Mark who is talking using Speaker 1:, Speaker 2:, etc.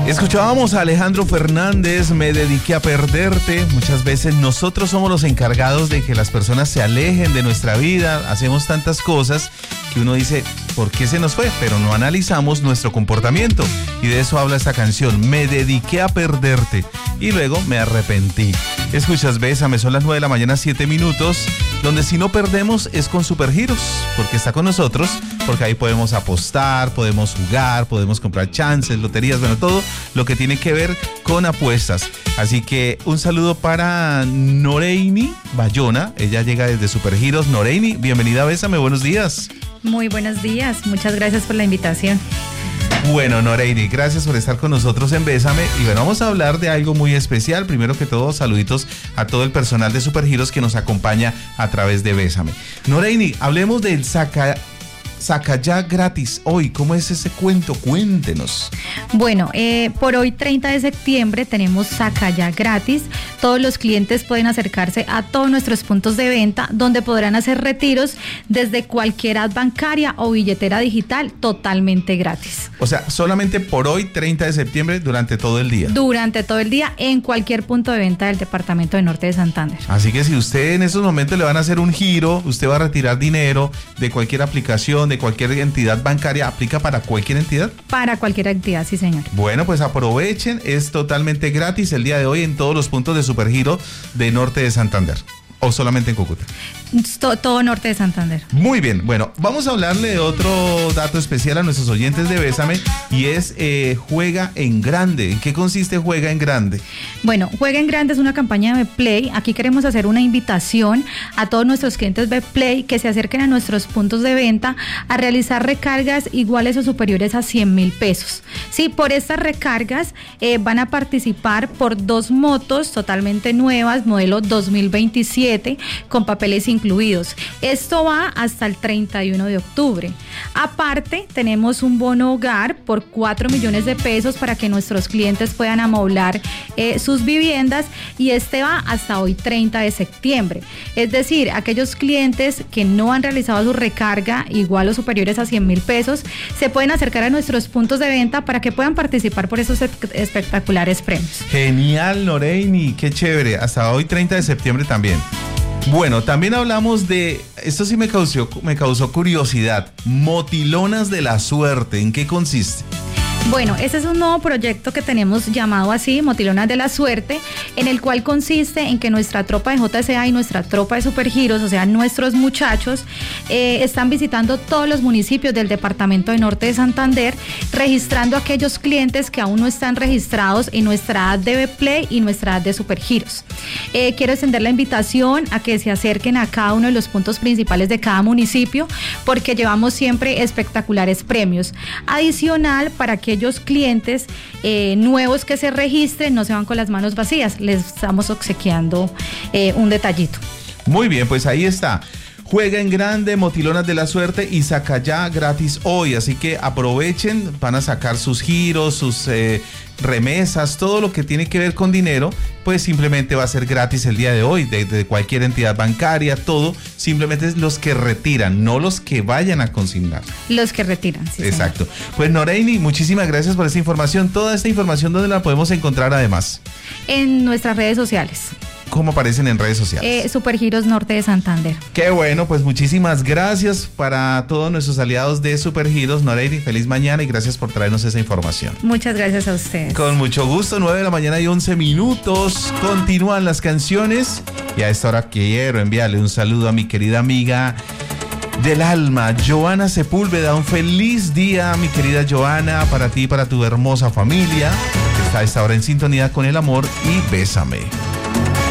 Speaker 1: Escuchábamos a Alejandro Fernández, Me dediqué a perderte. Muchas veces nosotros somos los encargados de que las personas se alejen de nuestra vida. Hacemos tantas cosas que uno dice, ¿por qué se nos fue? Pero no analizamos nuestro comportamiento. Y de eso habla esta canción, Me dediqué a perderte. Y luego me arrepentí. Escuchas, Bésame, son las 9 de la mañana, 7 minutos. Donde si no perdemos es con Supergiros, porque está con nosotros, porque ahí podemos apostar, podemos jugar, podemos comprar chances, loterías, bueno, todo lo que tiene que ver con apuestas. Así que un saludo para Noreini Bayona, ella llega desde Supergiros. Noreini, bienvenida a Bésame, buenos días.
Speaker 2: Muy buenos días, muchas gracias por la invitación.
Speaker 1: Bueno, Noreini, gracias por estar con nosotros en Bésame. Y bueno, vamos a hablar de algo muy especial. Primero que todo, saluditos a todo el personal de Supergiros que nos acompaña a través de Bésame. Noreini, hablemos del Saca Ya gratis hoy. ¿Cómo es ese cuento? Cuéntenos.
Speaker 2: Bueno, por hoy 30 de septiembre tenemos Saca Ya gratis. Todos los clientes pueden acercarse a todos nuestros puntos de venta donde podrán hacer retiros desde cualquier app bancaria o billetera digital totalmente gratis.
Speaker 1: O sea, solamente por hoy 30 de septiembre durante todo el día.
Speaker 2: Durante todo el día en cualquier punto de venta del departamento de Norte de Santander.
Speaker 1: Así que si usted en esos momentos le van a hacer un giro, usted va a retirar dinero de cualquier aplicación, de cualquier entidad bancaria, ¿aplica para cualquier entidad?
Speaker 2: Para cualquier entidad, sí señor.
Speaker 1: Bueno, pues aprovechen, es totalmente gratis el día de hoy en todos los puntos de Supergiro de Norte de Santander. ¿O solamente en Cúcuta?
Speaker 2: Todo Norte de Santander.
Speaker 1: Muy bien, bueno, vamos a hablarle de otro dato especial a nuestros oyentes de Bésame y es Juega en Grande. ¿En qué consiste Juega en Grande?
Speaker 2: Bueno, Juega en Grande es una campaña de Play. Aquí queremos hacer una invitación a todos nuestros clientes de Play que se acerquen a nuestros puntos de venta a realizar recargas iguales o superiores a 100,000 pesos. Sí, por estas recargas van a participar por 2 motos totalmente nuevas, modelo 2027, con papeles incluidos. Esto va hasta el 31 de octubre. Aparte, tenemos un bono hogar por 4 millones de pesos para que nuestros clientes puedan amoblar sus viviendas y este va hasta hoy 30 de septiembre. Es decir, aquellos clientes que no han realizado su recarga igual o superiores a 100,000 pesos se pueden acercar a nuestros puntos de venta para que puedan participar por esos espectaculares premios.
Speaker 1: Genial, Noreini, qué chévere. Hasta hoy 30 de septiembre también. Bueno, también hablamos de, esto sí me causó curiosidad, Motilonas de la Suerte. ¿En qué consiste?
Speaker 2: Bueno, este es un nuevo proyecto que tenemos llamado así, Motilonas de la Suerte, en el cual consiste en que nuestra tropa de JCA y nuestra tropa de Supergiros, o sea, nuestros muchachos, están visitando todos los municipios del departamento de Norte de Santander, registrando a aquellos clientes que aún no están registrados en nuestra app de Play y nuestra app de Supergiros. Quiero extender la invitación a que se acerquen a cada uno de los puntos principales de cada municipio, porque llevamos siempre espectaculares premios. Adicional, para aquellos clientes nuevos que se registren, no se van con las manos vacías, les estamos obsequiando un detallito.
Speaker 1: Muy bien, pues ahí está. Juega en Grande, Motilonas de la Suerte y Saca Ya gratis hoy, así que aprovechen, van a sacar sus giros, sus remesas, todo lo que tiene que ver con dinero, pues simplemente va a ser gratis el día de hoy, de cualquier entidad bancaria, todo, simplemente es los que retiran, no los que vayan a consignar.
Speaker 2: Los que retiran, sí.
Speaker 1: Exacto.
Speaker 2: Señor.
Speaker 1: Pues Noreini, muchísimas gracias por esta información. Toda esta información, ¿dónde la podemos encontrar además?
Speaker 2: En nuestras redes sociales.
Speaker 1: ¿Cómo aparecen en redes sociales?
Speaker 2: Supergiros Norte de Santander.
Speaker 1: Qué bueno, pues muchísimas gracias para todos nuestros aliados de Supergiros. Noreini, feliz mañana y gracias por traernos esa información.
Speaker 2: Muchas gracias a ustedes.
Speaker 1: Con mucho gusto, 9 de la mañana y 11 minutos. Continúan las canciones y a esta hora quiero enviarle un saludo a mi querida amiga del alma, Joana Sepúlveda. Un feliz día, mi querida Joana, para ti y para tu hermosa familia que está a esta hora en sintonía con el amor y Bésame.